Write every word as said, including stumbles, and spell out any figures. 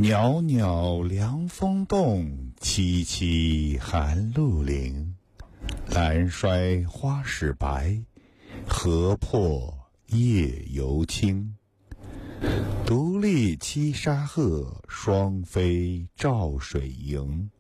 袅袅凉风动，凄凄寒露零。兰衰花始白，河破夜犹清。独立栖沙鹤，双飞照水萦。